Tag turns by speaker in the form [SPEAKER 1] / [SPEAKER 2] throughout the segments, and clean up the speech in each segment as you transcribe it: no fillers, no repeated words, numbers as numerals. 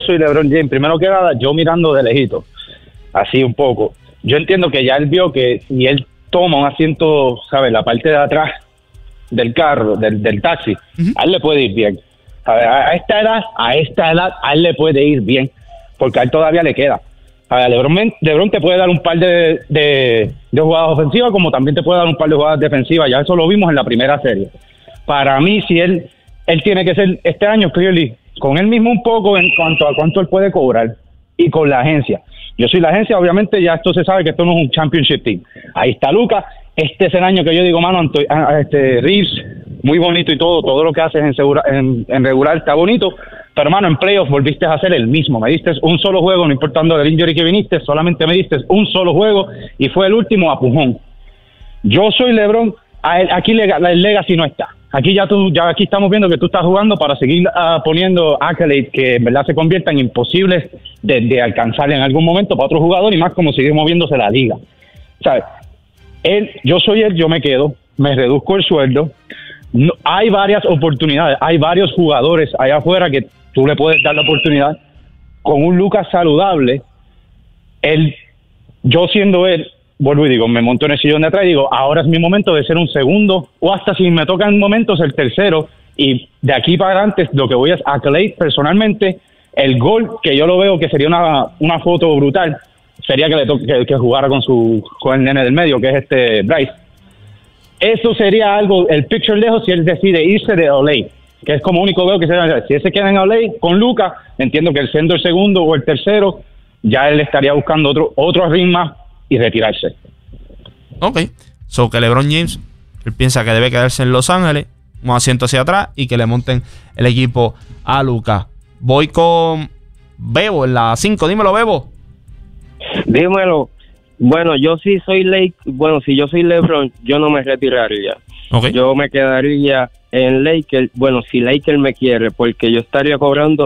[SPEAKER 1] soy LeBron James, primero que nada, yo mirando de lejito, así un poco, yo entiendo que ya él vio que si él toma un asiento, ¿sabes? La parte de atrás del carro, del taxi, a él le puede ir bien. A esta edad, a él le puede ir bien, porque a él todavía le queda. A LeBron te puede dar un par de jugadas ofensivas, como también te puede dar un par de jugadas defensivas. Ya eso lo vimos en la primera serie. Para mí, si él tiene que ser este año, clearly, con él mismo un poco en cuanto a cuánto él puede cobrar y con la agencia. Yo soy la agencia, obviamente ya esto se sabe que esto no es un championship team. Ahí está Luka. Este es el año que yo digo, mano, Reeves, muy bonito y todo lo que haces en regular está bonito, pero hermano, en playoffs volviste a hacer el mismo, me diste un solo juego, no importando el injury que viniste, solamente me diste un solo juego y fue el último a pujón. Yo soy LeBron, aquí el legacy no está. Aquí aquí estamos viendo que tú estás jugando para seguir poniendo accolades que en verdad se conviertan imposibles de alcanzar en algún momento para otro jugador y más como sigue moviéndose la liga. ¿Sabes? Yo soy él, yo me quedo, me reduzco el sueldo. No, hay varias oportunidades, hay varios jugadores allá afuera que tú le puedes dar la oportunidad con un Lucas saludable. Yo siendo él, vuelvo y digo, me monto en el sillón de atrás y digo, ahora es mi momento de ser un segundo, o hasta si me tocan momentos el tercero, y de aquí para adelante lo que voy a accolade personalmente, el gol que yo lo veo que sería una foto brutal, sería que jugara con el nene del medio, que es Bryce. Eso sería algo, el picture lejos, si él decide irse de LA, que es como único veo que si él se queda en LA con Luka, entiendo que siendo el segundo o el tercero, ya él estaría buscando otro ring más y retirarse.
[SPEAKER 2] Ok, so que LeBron James, él piensa que debe quedarse en Los Ángeles, un asiento hacia atrás y que le monten el equipo a Luka. Voy con Bebo en la 5, dímelo, Bebo.
[SPEAKER 3] Dímelo. Bueno, yo sí soy si yo soy LeBron, yo no me retiraría.
[SPEAKER 2] Okay.
[SPEAKER 3] Yo me quedaría en Lakers. Bueno, si Lakers me quiere, porque yo estaría cobrando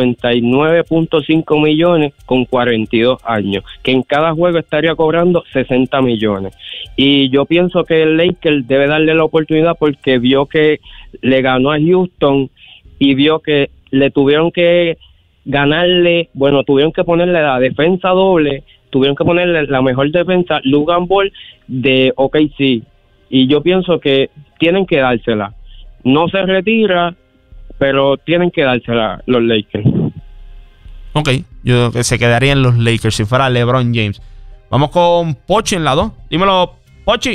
[SPEAKER 3] 59.5 millones con 42 años, que en cada juego estaría cobrando 60 millones. Y yo pienso que el Lakers debe darle la oportunidad porque vio que le ganó a Houston y vio que le tuvieron que ganarle, tuvieron que ponerle la defensa doble, tuvieron que ponerle la mejor defensa, Logan Ball de OKC, y yo pienso que tienen que dársela. No se retira, pero tienen que dársela los Lakers.
[SPEAKER 2] Ok, yo creo que se quedaría en los Lakers si fuera LeBron James. Vamos con Pochi en la 2. Dímelo, Pochi.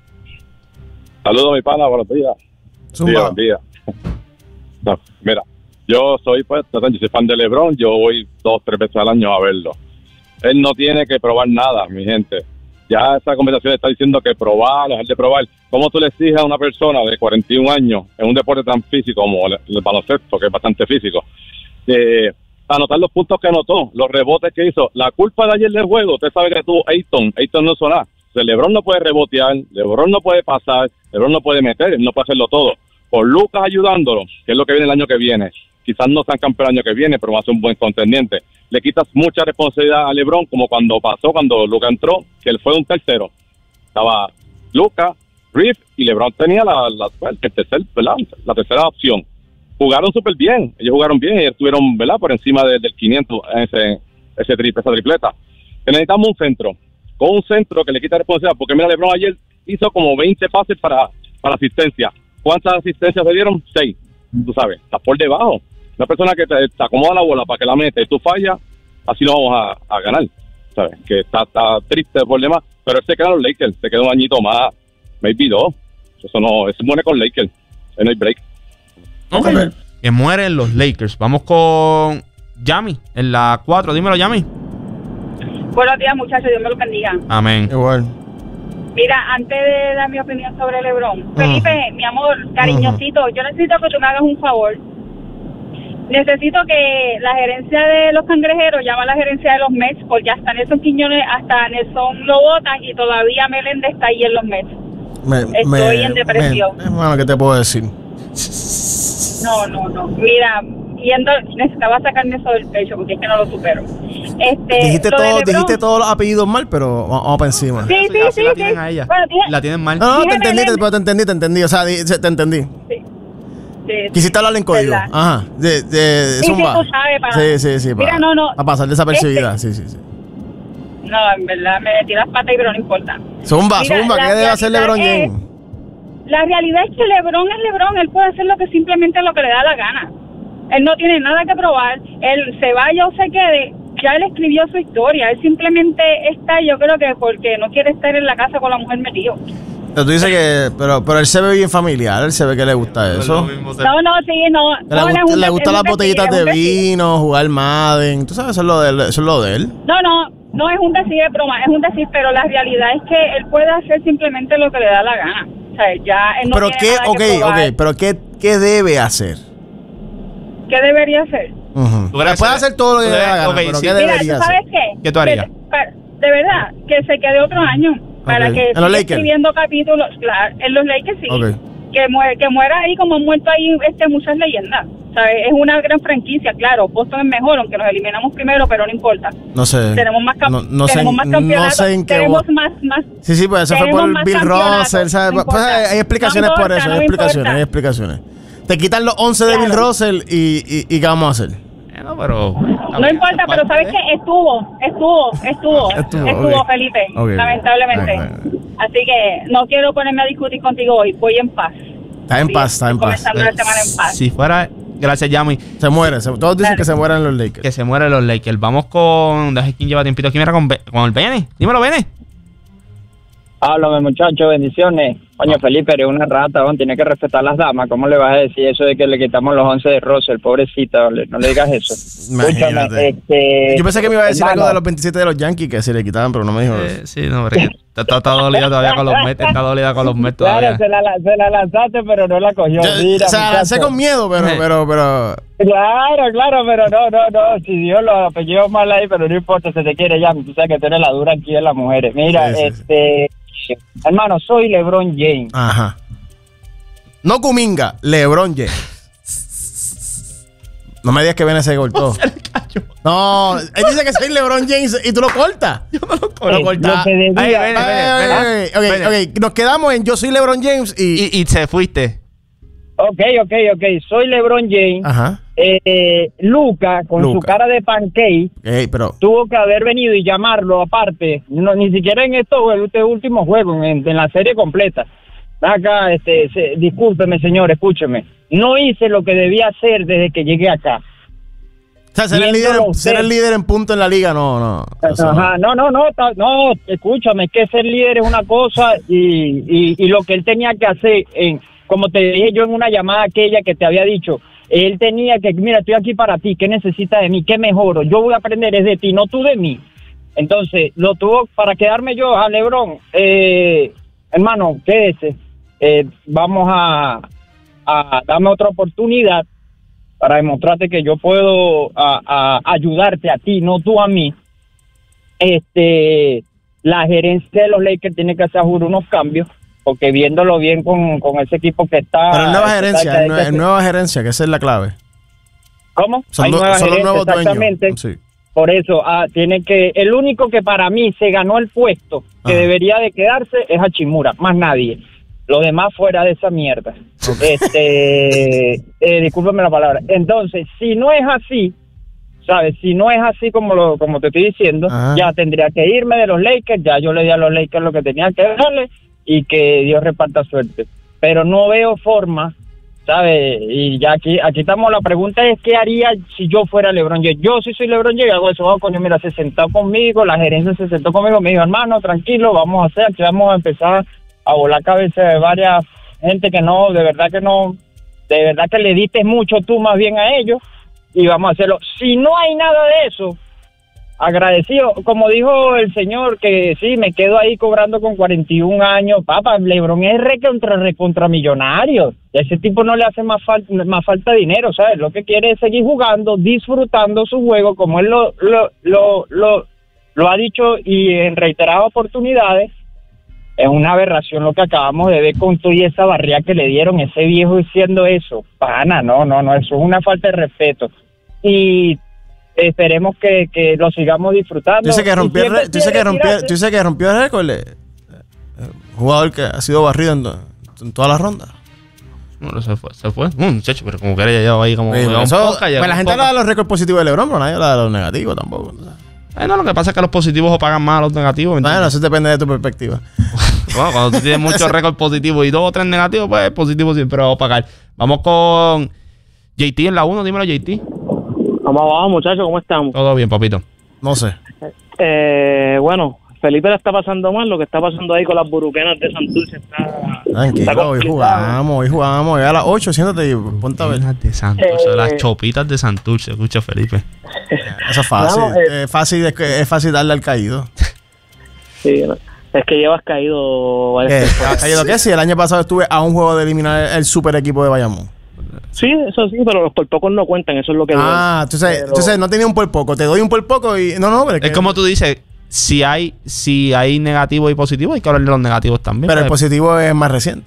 [SPEAKER 4] Saludos, mi pana, buenos días. Buenos días. No, mira, yo soy fan de LeBron, yo voy 2-3 veces al año a verlo. Él no tiene que probar nada, mi gente. Ya esa conversación está diciendo que probar, dejar de probar. ¿Cómo tú le exiges a una persona de 41 años en un deporte tan físico como el baloncesto, que es bastante físico, anotar los puntos que anotó, los rebotes que hizo? La culpa de ayer del juego, usted sabe que tuvo Ayton no hizo nada. O sea, LeBron no puede rebotear, LeBron no puede pasar, LeBron no puede meter, él no puede hacerlo todo. Por Lucas ayudándolo, que es lo que viene el año que viene, quizás no sean campeón el año que viene, pero va a ser un buen contendiente. Le quitas mucha responsabilidad a LeBron, como cuando Luka entró, que él fue un tercero. Estaba Luka, Reeves y LeBron tenía la tercera opción. Jugaron súper bien, ellos jugaron bien, ellos estuvieron, ¿verdad?, por encima del 500 en esa tripleta. Necesitamos un centro, con un centro que le quita responsabilidad, porque mira, LeBron ayer hizo como 20 pases para asistencia. ¿Cuántas asistencias se dieron? 6. Tú sabes, estás por debajo. Una persona que te acomoda la bola para que la mete y tú fallas, así no vamos a ganar. ¿Sabes? Que está triste el problema, pero él se queda en los Lakers, se queda un añito más, maybe 2. Eso muere con Lakers, no hay break.
[SPEAKER 2] Okay. Que mueren los Lakers. Vamos con Yami en la 4. Dímelo, Yami.
[SPEAKER 5] Buenos días, muchachos, Dios me los bendiga.
[SPEAKER 2] Amén.
[SPEAKER 6] Igual.
[SPEAKER 5] Mira, antes de dar mi opinión sobre LeBron, Felipe, mi amor, cariñosito, yo necesito que tú me hagas un favor. Necesito que la gerencia de los Cangrejeros llame a la gerencia de los Mets, porque hasta Nelson Quiñones, hasta Nelson lo votan y todavía Meléndez está ahí en los Mets. Estoy en depresión.
[SPEAKER 6] Bueno, ¿qué te puedo decir?
[SPEAKER 5] No. Mira, necesitaba sacarme eso del pecho porque es que no lo supero.
[SPEAKER 6] Dijiste todos los apellidos mal, pero vamos para encima.
[SPEAKER 5] Sí.
[SPEAKER 2] La tienen a ella. Bueno, la tienen mal.
[SPEAKER 6] No, te entendí. O sea, te entendí.
[SPEAKER 5] Sí.
[SPEAKER 6] Quisiste hablar en código.
[SPEAKER 5] ¿verdad?
[SPEAKER 6] Ajá.
[SPEAKER 5] Sí,
[SPEAKER 6] Zumba.
[SPEAKER 5] tú sabes,
[SPEAKER 6] Sí.
[SPEAKER 5] Mira, no.
[SPEAKER 6] A pasar desapercibida. Sí.
[SPEAKER 5] No, en verdad, me metí las patas, pero no importa.
[SPEAKER 6] Zumba,
[SPEAKER 5] Mira,
[SPEAKER 6] ¿qué debe hacer LeBron James?
[SPEAKER 5] La realidad es que LeBron es LeBron. Él puede hacer simplemente lo que le da la gana. Él no tiene nada que probar. Él se vaya o se quede. Ya él escribió su historia. Él simplemente está, yo creo que porque no quiere estar en la casa con la mujer metido.
[SPEAKER 6] Pero tú dices que... Pero él se ve bien familiar. Él se ve que le gusta eso.
[SPEAKER 5] No.
[SPEAKER 6] Le gustan las botellitas de vino, jugar Madden. Tú sabes, eso es lo de él.
[SPEAKER 5] No es un decir, es broma. Es un decir, pero la realidad es que él puede hacer simplemente lo que le da la gana. O sea, ya él no
[SPEAKER 6] pero
[SPEAKER 5] tiene nada que probar.
[SPEAKER 6] pero ¿qué debe hacer?
[SPEAKER 5] ¿Qué debería hacer?
[SPEAKER 6] Puede hacer todo lo que le da la gana, pero ¿qué debería hacer?
[SPEAKER 5] ¿Sabes qué?
[SPEAKER 2] ¿Qué tú harías?
[SPEAKER 5] De verdad, que se quede otro año. Para que siga escribiendo capítulos. Claro, en los Lakers sí.
[SPEAKER 6] Okay.
[SPEAKER 5] Que muera ahí como han muerto ahí muchas leyendas. ¿Sabes? Es una gran franquicia, claro. Boston es mejor, aunque nos eliminamos primero, pero no importa.
[SPEAKER 6] No sé.
[SPEAKER 5] Tenemos más campeonatos.
[SPEAKER 6] No sé en qué.
[SPEAKER 5] Tenemos más.
[SPEAKER 6] Sí, pues eso fue por Bill Russell. ¿Sabes? Pues hay explicaciones por eso. Hay explicaciones. Te quitan los 11 de Bill Russell y ¿qué vamos a hacer?
[SPEAKER 5] No importa, pero ¿sabes qué? Estuvo Felipe, lamentablemente. Así que no quiero ponerme a discutir contigo hoy. Voy en paz.
[SPEAKER 6] Está en paz.
[SPEAKER 5] Comenzando la semana en paz.
[SPEAKER 2] Si fuera... Gracias, Yami.
[SPEAKER 6] Se muere. Todos dicen que se mueren los Lakers.
[SPEAKER 2] Que se mueren los Lakers. Vamos con... Deja quién lleva tiempito aquí. Mira con el Bene. Dímelo, Bene.
[SPEAKER 3] Háblame, muchacho, bendiciones. Coño, Felipe, eres una rata, tiene que respetar a las damas. ¿Cómo le vas a decir eso de que le quitamos los 11 de Russell? Pobrecita, no le digas eso. Escúchame,
[SPEAKER 6] yo pensé que me iba a decir algo de los 27 de los Yankees, que se le quitaban, pero no me dijo eso.
[SPEAKER 2] Sí, no, pero está dolida todavía con los Mets. Está dolida con los Mets todavía.
[SPEAKER 3] Claro, se la lanzaste, pero no la cogió. Mira,
[SPEAKER 6] se la lancé con miedo, pero...
[SPEAKER 3] Claro, pero no. Si Dios lo apellido mal ahí, pero no importa, se te quiere ya. Tú sabes que tú eres la dura aquí de las mujeres. Mira, hermano, soy LeBron James.
[SPEAKER 6] Ajá. No Kuminga, LeBron James. No me digas que Bene se cortó. No, él dice que soy LeBron James y tú lo cortas.
[SPEAKER 2] Yo no lo corto.
[SPEAKER 6] Lo Ok, nos quedamos en yo soy LeBron James
[SPEAKER 2] y se fuiste.
[SPEAKER 3] Ok. Soy LeBron James.
[SPEAKER 6] Ajá.
[SPEAKER 3] Luka, con su cara de pancake,
[SPEAKER 6] pero
[SPEAKER 3] tuvo que haber venido y llamarlo aparte. Ni siquiera en este último juego, en la serie completa. Acá, discúlpeme, señor, escúcheme. No hice lo que debía hacer desde que llegué acá.
[SPEAKER 6] O sea, ser el líder en punto en la liga, no.
[SPEAKER 3] Ajá, no, escúchame, que ser líder es una cosa y lo que él tenía que hacer, como te dije yo en una llamada aquella que te había dicho, él tenía que, mira, estoy aquí para ti, ¿qué necesitas de mí? ¿Qué mejoro? Yo voy a aprender es de ti, no tú de mí. Entonces, lo tuvo para quedarme yo a LeBron. Hermano, quédese. Vamos a darme otra oportunidad para demostrarte que yo puedo ayudarte a ti, no tú a mí. La gerencia de los Lakers tiene que hacer unos cambios, porque viéndolo bien con ese equipo que está...
[SPEAKER 6] Pero nueva gerencia, que esa es la clave.
[SPEAKER 3] ¿Cómo?
[SPEAKER 6] Son los nuevos
[SPEAKER 3] exactamente.
[SPEAKER 6] Dueños. Sí.
[SPEAKER 3] Por eso, tiene que... El único que para mí se ganó el puesto que debería de quedarse es Hachimura, más nadie. Los demás fuera de esa mierda. Discúlpeme la palabra. Entonces, si no es así, ¿sabes? Si no es así como te estoy diciendo, ya tendría que irme de los Lakers. Ya yo le di a los Lakers lo que tenía que darle y que Dios reparta suerte. Pero no veo forma, ¿sabes? Y ya aquí estamos. La pregunta es, ¿qué haría si yo fuera LeBron James? Yo si soy LeBron James, hago eso. Coño, mira, se sentó conmigo, la gerencia se sentó conmigo, me dijo, hermano, tranquilo, vamos a hacer, aquí vamos a empezar a volar cabeza de varias gente que de verdad que le diste mucho tú más bien a ellos, y vamos a hacerlo. Si no hay nada de eso, agradecido, como dijo el señor, que sí, me quedo ahí cobrando con 41 años, papá, LeBron es recontra millonario, ese tipo no le hace más falta dinero, ¿sabes? Lo que quiere es seguir jugando, disfrutando su juego, como él lo ha dicho y en reiteradas oportunidades. Es una aberración lo que acabamos de ver con tú y esa barriga que le dieron, ese viejo diciendo eso. Pana, no, eso es una falta de respeto. Y esperemos que lo sigamos disfrutando.
[SPEAKER 6] Dice que rompió el récord. Jugador que ha sido barrido en todas las rondas.
[SPEAKER 2] No, se fue. Muchacho, pero como que ya lleva ahí como...
[SPEAKER 6] Pues la gente habla de los récords positivos de LeBron, pero nadie habla de los negativos tampoco.
[SPEAKER 2] No, lo que pasa es que los positivos o pagan más a los negativos.
[SPEAKER 6] Bueno, eso depende de tu perspectiva.
[SPEAKER 2] Bueno, cuando tú tienes muchos récords positivos y 2 o 3 negativos, pues positivo siempre va a pagar. Vamos con JT en la 1. Dímelo, JT.
[SPEAKER 7] Vamos abajo, muchachos. ¿Cómo estamos?
[SPEAKER 2] Todo bien, papito.
[SPEAKER 6] No sé.
[SPEAKER 7] Bueno, Felipe la está pasando mal. Lo que está pasando ahí con las buruquenas de Santurce está...
[SPEAKER 6] Tranquilo, hoy jugamos. Hoy a las 8, siéntate y ponte a ver.
[SPEAKER 2] De Santurce, las chopitas de Santurce. Escucha, Felipe.
[SPEAKER 6] Eso es fácil. Es fácil darle al caído.
[SPEAKER 7] Sí, no. Es que llevas caído varias veces.
[SPEAKER 6] ¿Has caído qué? Sí, el año pasado estuve a un juego de eliminar el super equipo de Bayamón.
[SPEAKER 7] Sí, eso sí, pero los por pocos no cuentan. Eso es lo que...
[SPEAKER 6] entonces no tenía un por poco. Te doy un por poco y... No, pero
[SPEAKER 2] es como tú dices... Si hay negativos y positivos, hay que hablar de los negativos también.
[SPEAKER 6] Pero el positivo es más reciente.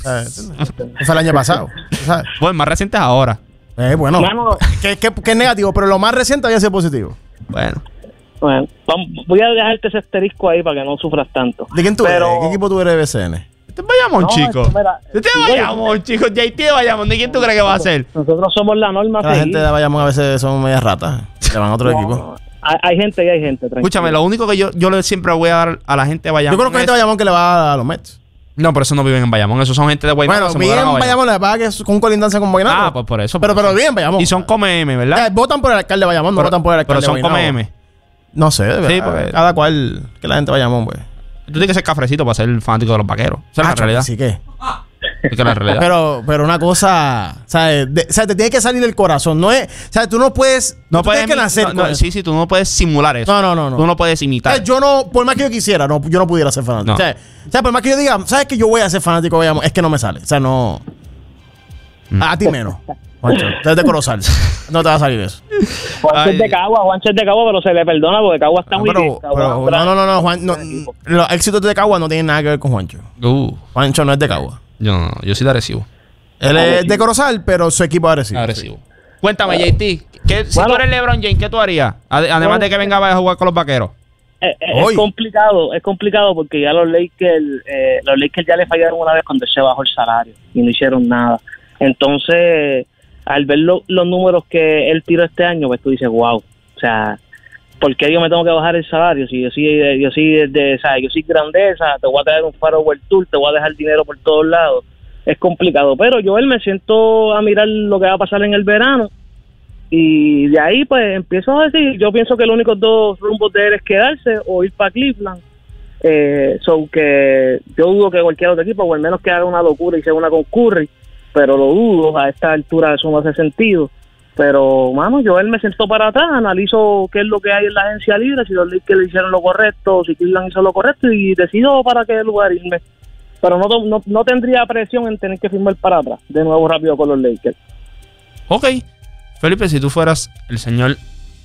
[SPEAKER 6] Fue el año pasado. ¿Sabes?
[SPEAKER 2] Pues más reciente es ahora.
[SPEAKER 6] Bueno, que es negativo, pero lo más reciente había sido positivo.
[SPEAKER 2] Bueno,
[SPEAKER 7] voy a dejarte ese asterisco ahí para que no sufras tanto.
[SPEAKER 6] ¿De quién tú eres? ¿Qué equipo tú eres de BCN?
[SPEAKER 2] Te vayamos, chico. Te vayamos, chico. JT de Bayamón. ¿De quién tú crees que va a ser?
[SPEAKER 7] Nosotros somos la norma.
[SPEAKER 6] La gente de Bayamón a veces son medias ratas. Se van a otro equipo.
[SPEAKER 7] Hay gente y hay gente. Tranquilo.
[SPEAKER 2] Escúchame, lo único que yo siempre voy a dar a la gente de Bayamón.
[SPEAKER 6] Yo conozco gente de Bayamón que le va a los Mets.
[SPEAKER 2] No, pero eso no viven en Bayamón. Esos son gente de Guaynabo.
[SPEAKER 6] Bueno, viven en Bayamón, le pasa que es con colindancia con Guaynabo.
[SPEAKER 2] Ah, pues por eso.
[SPEAKER 6] Pero viven en Bayamón.
[SPEAKER 2] Y son come M, ¿verdad?
[SPEAKER 6] Votan por el alcalde de Bayamón, no votan por el alcalde de
[SPEAKER 2] Guaynabo. Pero son come M.
[SPEAKER 6] No sé, de verdad. Sí, porque cada cual que la gente de Bayamón, pues.
[SPEAKER 2] Tú tienes que ser cafrecito para ser fanático de los vaqueros. Esa es la realidad.
[SPEAKER 6] Sí que.
[SPEAKER 2] Es la realidad.
[SPEAKER 6] Pero una cosa, ¿sabes? Te tiene que salir del corazón. No es, ¿sabes? Tú no puedes.
[SPEAKER 2] No puedes
[SPEAKER 6] tienes que nacer.
[SPEAKER 2] Sí, tú no puedes simular eso.
[SPEAKER 6] No.
[SPEAKER 2] Tú no puedes imitar.
[SPEAKER 6] O sea, yo no, por más que yo quisiera, yo no pudiera ser fanático. O sea, por más que yo diga, ¿sabes que yo voy a ser fanático? Es que no me sale. O sea, no. A ti menos. Juancho, tú eres de Corozal. No te va a salir eso.
[SPEAKER 7] Juancho es de Cagua, pero se le perdona porque Cagua está muy bien.
[SPEAKER 6] No, Juan, los éxitos de Cagua no tienen nada que ver con Juancho. Juancho no es de Cagua.
[SPEAKER 2] Yo soy de Arecibo.
[SPEAKER 6] Él es de Corozal, pero su equipo es Arecibo.
[SPEAKER 2] Cuéntame, JT, si tú eres LeBron James, ¿qué tú harías? Además de que venga a jugar con los vaqueros.
[SPEAKER 7] Es complicado porque ya los Lakers ya le fallaron una vez cuando se bajó el salario y no hicieron nada. Entonces, al ver los números que él tiró este año, pues tú dices, wow, o sea, ¿por qué yo me tengo que bajar el salario? Si yo soy grandeza, te voy a traer un Faro World Tour, te voy a dejar dinero por todos lados. Es complicado, pero yo me siento a mirar lo que va a pasar en el verano y de ahí pues empiezo a decir, yo pienso que los únicos dos rumbos de él es quedarse o ir para Cleveland. Que yo dudo que cualquier otro equipo, o al menos que haga una locura y sea una con Curry, pero lo dudo, a esta altura eso no hace sentido. Pero, mano, Joel me sentó para atrás, analizo qué es lo que hay en la agencia libre, si los Lakers le hicieron lo correcto, si Cleveland hizo lo correcto, y decido para qué lugar irme. Pero no tendría presión en tener que firmar para atrás, de nuevo rápido con los Lakers.
[SPEAKER 2] Ok. Felipe, si tú fueras el señor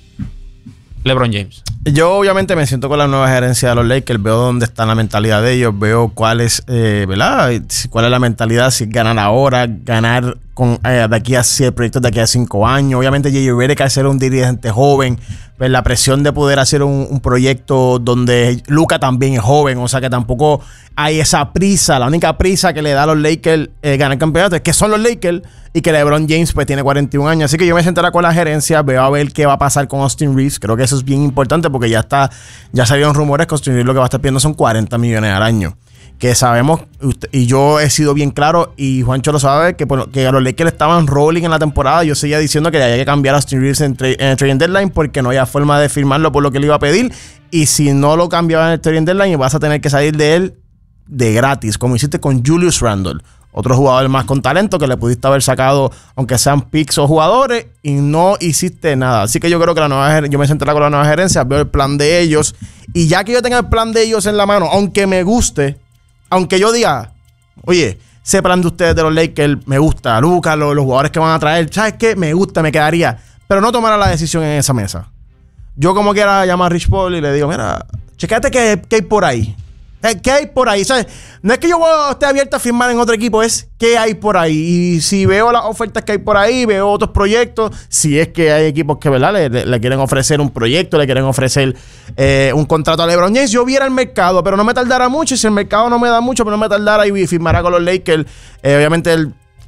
[SPEAKER 2] LeBron James.
[SPEAKER 6] Yo obviamente me siento con la nueva gerencia de los Lakers, veo dónde está la mentalidad de ellos, veo cuál es, ¿verdad? Cuál es la mentalidad, si ganar ahora, ganar con de aquí a 7 proyectos de aquí a 5 años. Obviamente J.J. Redick, al ser un dirigente joven, pues la presión de poder hacer un proyecto donde Luka también es joven, o sea que tampoco hay esa prisa. La única prisa que le da a los Lakers ganar el campeonato es que son los Lakers y que LeBron James pues tiene 41 años. Así que yo me sentaré con la gerencia, veo a ver qué va a pasar con Austin Reeves. Creo que eso es bien importante porque ya salieron rumores que Austin Reeves lo que va a estar pidiendo son 40 millones al año. Que sabemos, y yo he sido bien claro, y Juancho lo sabe, que a los Lakers estaban rolling en la temporada. Yo seguía diciendo que había que cambiar a Austin Reeves en el trading deadline porque no había forma de firmarlo por lo que le iba a pedir. Y si no lo cambiaba en el trading deadline, vas a tener que salir de él de gratis, como hiciste con Julius Randle, otro jugador más con talento que le pudiste haber sacado, aunque sean picks o jugadores, y no hiciste nada. Así que yo creo que yo me sentaré con la nueva gerencia, veo el plan de ellos, y ya que yo tenga el plan de ellos en la mano, aunque me guste, aunque yo diga, oye, ese plan de ustedes de los Lakers me gusta, Luka, los jugadores que van a traer, ¿sabes qué? Me gusta, me quedaría, pero no tomara la decisión en esa mesa. Yo como quiera llamar a Rich Paul y le digo, mira, checate qué hay por ahí. ¿Qué hay por ahí? ¿Sabes? No es que yo esté abierto a firmar en otro equipo, es qué hay por ahí. Y si veo las ofertas que hay por ahí, veo otros proyectos, si es que hay equipos que, ¿verdad?, le quieren ofrecer un proyecto, le quieren ofrecer un contrato a LeBron James, yo viera el mercado, pero no me tardará mucho. Y si el mercado no me da mucho, pero no me tardará y firmará con los Lakers. Obviamente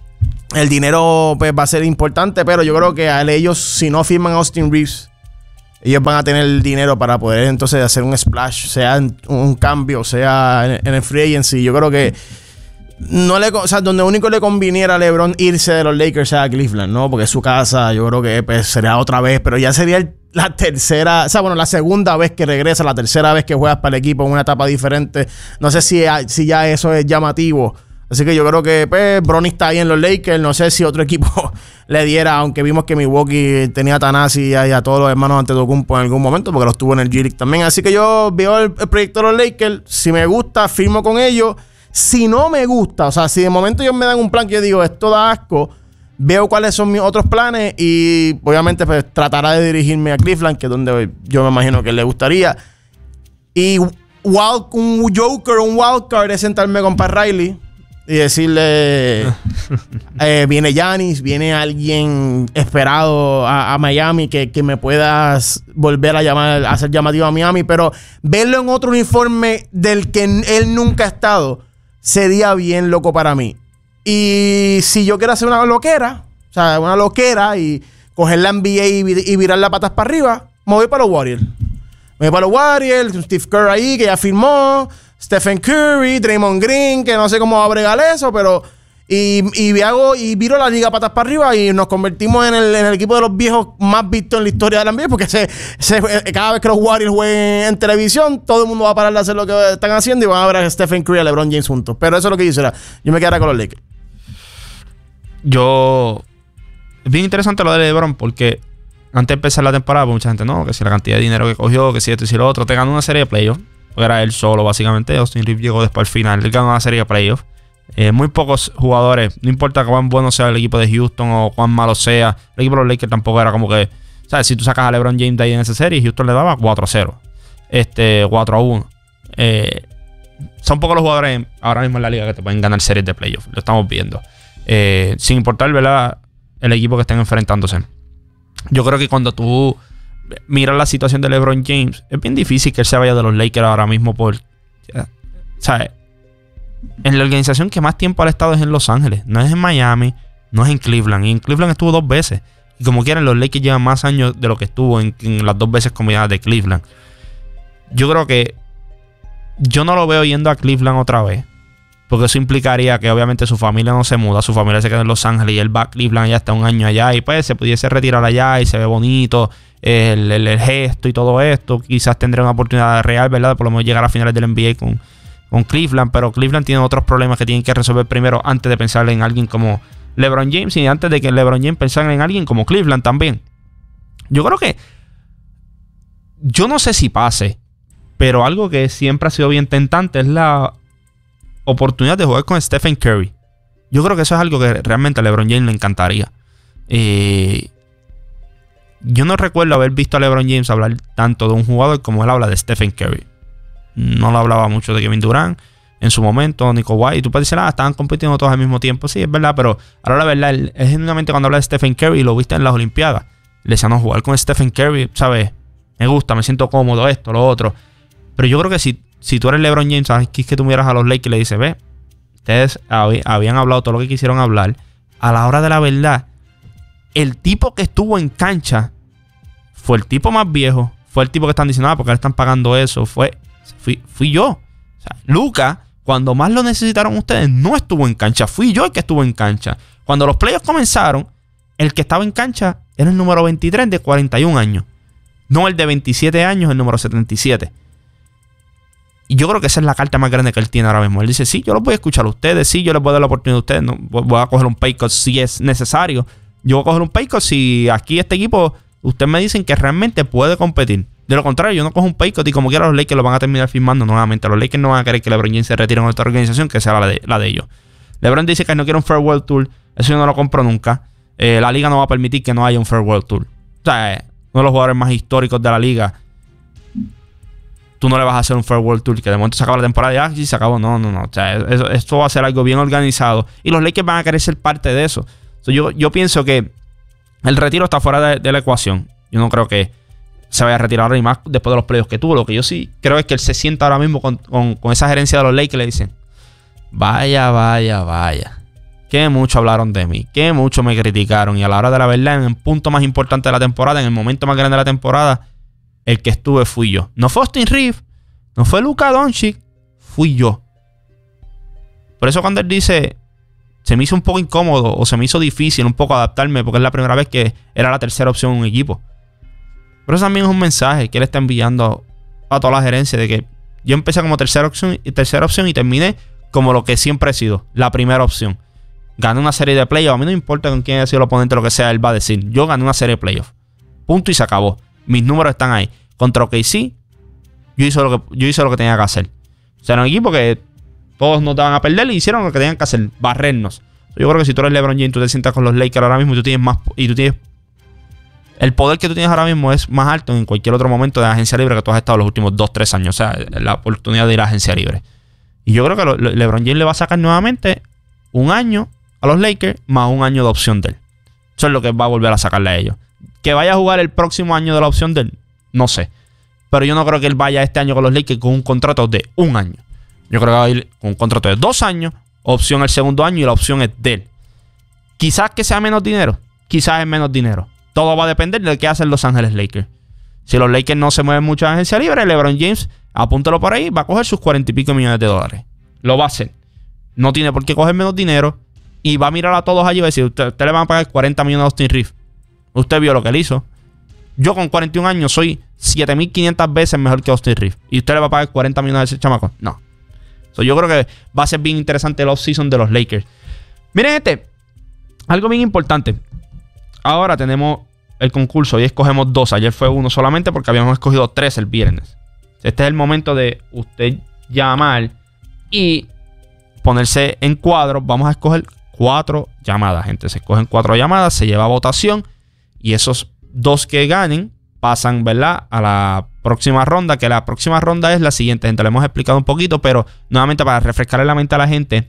[SPEAKER 6] el dinero pues va a ser importante, pero yo creo que ellos, si no firman a Austin Reeves, ellos van a tener el dinero para poder entonces hacer un splash, sea un cambio, sea en el free agency. Yo creo que donde único le conviniera a LeBron irse de los Lakers sea a Cleveland, ¿no? Porque es su casa, yo creo que pues, sería otra vez, pero ya sería la tercera, la segunda vez que regresa, la tercera vez que juegas para el equipo en una etapa diferente. No sé si ya eso es llamativo. Así que yo creo que pues, Bronny está ahí en los Lakers. No sé si otro equipo le diera, aunque vimos que Milwaukee tenía a Tanasi y a todos los hermanos Antetokounmpo en algún momento, porque los tuvo en el G-League también. Así que yo veo el proyecto de los Lakers. Si me gusta, firmo con ellos. Si no me gusta, o sea, si de momento ellos me dan un plan que yo digo, esto da asco, veo cuáles son mis otros planes y obviamente pues tratará de dirigirme a Cleveland, que es donde yo me imagino que le gustaría. Y un Joker, un wildcard es sentarme con Pat Riley y decirle viene Giannis, viene alguien esperado a Miami que me pueda volver a hacer llamativo a Miami, pero verlo en otro uniforme del que él nunca ha estado sería bien loco para mí. Y si yo quiero hacer una loquera y coger la NBA y virar las patas para arriba, me voy para los Warriors. Steve Kerr ahí, que ya firmó, Stephen Curry, Draymond Green, que no sé cómo va a bregar eso, pero y viro la liga patas para arriba y nos convertimos en el equipo de los viejos más vistos en la historia de la NBA, porque cada vez que los Warriors jueguen en televisión, todo el mundo va a parar de hacer lo que están haciendo y van a ver a Stephen Curry y a LeBron James juntos. Pero eso es lo que yo hiciera. Yo me quedaría con los Lakers.
[SPEAKER 2] Es bien interesante lo de LeBron, porque antes de empezar la temporada, pues mucha gente, no, que si la cantidad de dinero que cogió, que si esto y si lo otro, te ganó una serie de playoffs. Porque era él solo, básicamente. Austin Reeves llegó después al final. Él ganó una serie de playoffs. Muy pocos jugadores, no importa cuán bueno sea el equipo de Houston o cuán malo sea, el equipo de los Lakers tampoco era como que, ¿sabes? Si tú sacas a LeBron James de ahí en esa serie, Houston le daba 4-0, 4-1. Son pocos los jugadores ahora mismo en la liga que te pueden ganar series de playoffs. Lo estamos viendo. Sin importar, ¿verdad?, el equipo que estén enfrentándose. Yo creo que cuando tú miras la situación de LeBron James, es bien difícil que él se vaya de los Lakers ahora mismo por, ¿sabes? En la organización que más tiempo ha estado es en Los Ángeles. No es en Miami, no es en Cleveland. Y en Cleveland estuvo 2 veces. Y como quieran, los Lakers llevan más años de lo que estuvo en las 2 veces combinadas de Cleveland. Yo creo que yo no lo veo yendo a Cleveland otra vez, porque eso implicaría que obviamente su familia no se muda, su familia se queda en Los Ángeles y él va a Cleveland, ya está un año allá y pues se pudiese retirar allá y se ve bonito el gesto y todo esto. Quizás tendría una oportunidad real, ¿verdad?, de por lo menos llegar a finales del NBA con Cleveland, pero Cleveland tiene otros problemas que tienen que resolver primero antes de pensar en alguien como LeBron James y antes de que LeBron James pensara en alguien como Cleveland también. Yo creo que, yo no sé si pase, pero algo que siempre ha sido bien tentante es la oportunidad de jugar con Stephen Curry. Yo creo que eso es algo que realmente a LeBron James le encantaría. Yo no recuerdo haber visto a LeBron James hablar tanto de un jugador como él habla de Stephen Curry. No lo hablaba mucho de Kevin Durant en su momento, ni Kawhi. Y tú puedes decir, estaban compitiendo todos al mismo tiempo. Sí, es verdad, pero ahora la verdad, él genuinamente cuando habla de Stephen Curry, lo viste en las Olimpiadas, le decían, no, jugar con Stephen Curry, ¿sabes? Me gusta, me siento cómodo, esto, lo otro. Pero yo creo que si tú eres LeBron James, ¿sabes? Que es que tú miras a los Lakers y le dices, ve, ustedes habían hablado todo lo que quisieron hablar. A la hora de la verdad, el tipo que estuvo en cancha fue el tipo más viejo, fue el tipo que están diciendo, porque le están pagando eso, fui yo. O sea, Luka, cuando más lo necesitaron ustedes, no estuvo en cancha. Fui yo el que estuvo en cancha. Cuando los playoffs comenzaron, el que estaba en cancha era el número 23 de 41 años. No el de 27 años, el número 77. Y yo creo que esa es la carta más grande que él tiene ahora mismo. Él dice, sí, yo los voy a escuchar a ustedes. Sí, yo les voy a dar la oportunidad a ustedes. No, voy a coger un pay cut si es necesario. Yo voy a coger un pay cut si aquí este equipo, ustedes me dicen que realmente puede competir. De lo contrario, yo no cojo un pay cut y como quiera los Lakers lo van a terminar firmando nuevamente. Los Lakers no van a querer que LeBron James se retire en otra organización que sea la de ellos. LeBron dice que no quiere un Farewell Tour. Eso yo no lo compro nunca. La liga no va a permitir que no haya un Farewell Tour. O sea, uno de los jugadores más históricos de la liga. Tú no le vas a hacer un Farewell Tour que de momento se acaba la temporada y se acabó. No. O sea, esto va a ser algo bien organizado. Y los Lakers van a querer ser parte de eso. Yo pienso que el retiro está fuera de la ecuación. Yo no creo que se vaya a retirar ahora y más después de los playoffs que tuvo. Lo que yo sí creo es que él se sienta ahora mismo con esa gerencia de los Lakers y le dicen, vaya. que mucho hablaron de mí, que mucho me criticaron, y a la hora de la verdad, en el punto más importante de la temporada, en el momento más grande de la temporada, el que estuve fui yo. No fue Austin Reeves, no fue Luka Doncic, fui yo. Por eso cuando él dice, se me hizo un poco incómodo o se me hizo difícil un poco adaptarme, porque es la primera vez que era la tercera opción en un equipo. Pero eso también es un mensaje que él está enviando a toda la gerencia, de que yo empecé como tercera opción y terminé como lo que siempre he sido, la primera opción. Gané una serie de playoffs. A mí no importa con quién haya sido el oponente, lo que sea, él va a decir, yo gané una serie de playoffs. Punto y se acabó. Mis números están ahí. Contra OKC, yo hice lo que tenía que hacer. O sea, era un equipo que todos nos daban a perder y hicieron lo que tenían que hacer, barrernos. Yo creo que si tú eres LeBron James, tú te sientas con los Lakers ahora mismo y tú tienes el poder que tú tienes ahora mismo es más alto en cualquier otro momento de agencia libre que tú has estado los últimos 2-3 años. O sea, la oportunidad de ir a agencia libre. Y yo creo que LeBron James le va a sacar nuevamente un año a los Lakers más un año de opción de él. Eso es lo que va a volver a sacarle a ellos. Que vaya a jugar el próximo año de la opción de él, no sé. Pero yo no creo que él vaya este año con los Lakers con un contrato de un año. Yo creo que va a ir con un contrato de 2 años, opción el segundo año y la opción es de él. Quizás que sea menos dinero, quizás es menos dinero. Todo va a depender de qué hacen Los Ángeles Lakers. Si los Lakers no se mueven mucho en agencia libre, LeBron James, apúntalo por ahí, va a coger sus 40 y pico millones de dólares. Lo va a hacer. No tiene por qué coger menos dinero y va a mirar a todos allí y va a decir, usted le van a pagar 40 millones a Austin Reeves. Usted vio lo que él hizo. Yo con 41 años soy 7.500 veces mejor que Austin Reeves. ¿Y usted le va a pagar 40 millones a ese chamaco? No. Yo creo que va a ser bien interesante el off-season de los Lakers. Miren algo bien importante. Ahora tenemos el concurso y escogemos 2. Ayer fue 1 solamente porque habíamos escogido 3 el viernes. Este es el momento de usted llamar y ponerse en cuadro. Vamos a escoger 4 llamadas, gente. Se escogen 4 llamadas, se lleva a votación y esos 2 que ganen pasan, ¿verdad?, a la próxima ronda, que la próxima ronda es la siguiente, gente. Le hemos explicado un poquito, pero nuevamente para refrescarle la mente a la gente,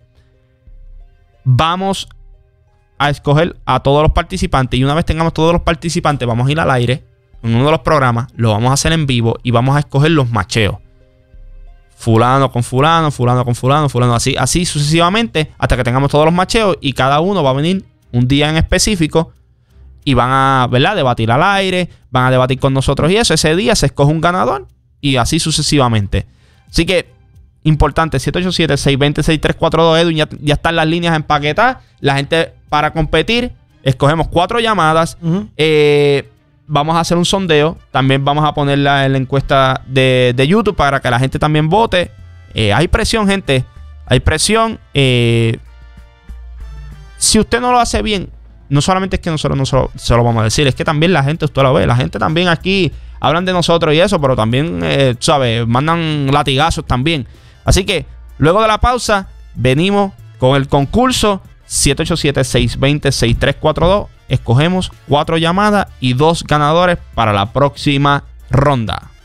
[SPEAKER 2] vamos a escoger a todos los participantes y una vez tengamos todos los participantes, vamos a ir al aire en uno de los programas, lo vamos a hacer en vivo y vamos a escoger los macheos. Fulano con fulano, fulano con fulano, fulano, así sucesivamente hasta que tengamos todos los macheos y cada uno va a venir un día en específico y van a, ¿verdad?, debatir al aire, van a debatir con nosotros y eso. Ese día se escoge un ganador y así sucesivamente. Así que, importante, 787-620-6342, Edwin, ya están las líneas empaquetadas. La gente para competir, escogemos 4 llamadas. Vamos a hacer un sondeo. También vamos a ponerla en la encuesta de YouTube para que la gente también vote. Hay presión, gente. Hay presión. Si usted no lo hace bien, no solamente es que nosotros no se lo vamos a decir, es que también la gente, usted lo ve, la gente también aquí hablan de nosotros y eso, pero también, ¿sabes?, mandan latigazos también. Así que, luego de la pausa, venimos con el concurso 787-620-6342. Escogemos 4 llamadas y 2 ganadores para la próxima ronda.